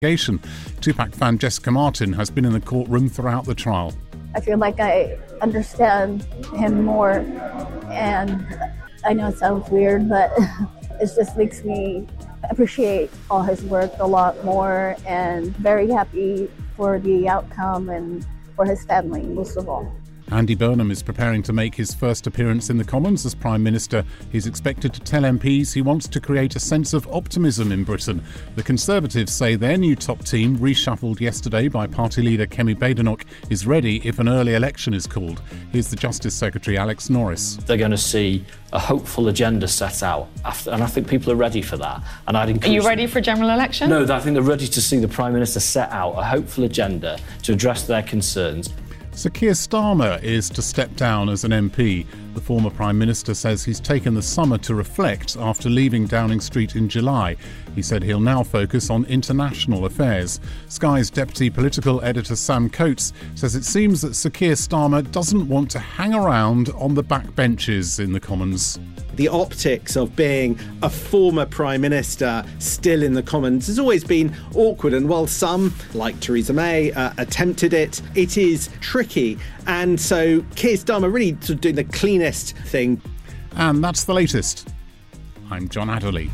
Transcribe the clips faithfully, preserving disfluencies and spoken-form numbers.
Tupac fan Jessica Martin has been in the courtroom throughout the trial. I feel like I understand him more, and I know it sounds weird, but it just makes me appreciate all his work a lot more, and very happy for the outcome and for his family, most of all. Andy Burnham is preparing to make his first appearance in the Commons as Prime Minister. He's expected to tell M Ps he wants to create a sense of optimism in Britain. The Conservatives say their new top team, reshuffled yesterday by party leader Kemi Badenoch, is ready if an early election is called. Here's the Justice Secretary Alex Norris. They're going to see a hopeful agenda set out, after, and I think people are ready for that. And I'd encourage Are you ready them. for a general election? No, I think they're ready to see the Prime Minister set out a hopeful agenda to address their concerns. Sir Keir Starmer is to step down as an M P. The former Prime Minister says he's taken the summer to reflect after leaving Downing Street in July. He said he'll now focus on international affairs. Sky's deputy political editor Sam Coates says it seems that Sir Keir Starmer doesn't want to hang around on the backbenches in the Commons. The optics of being a former Prime Minister still in the Commons has always been awkward, and while some, like Theresa May, uh, attempted it, it is tricky. And so Keir Starmer really sort of doing the cleanest thing. And that's the latest. I'm John Adderley.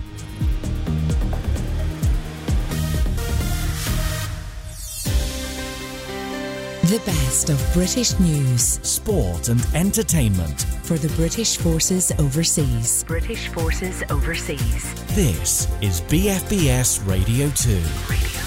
The best of British news, sport and entertainment for the British Forces Overseas. British Forces Overseas. This is B F B S Radio two. Radio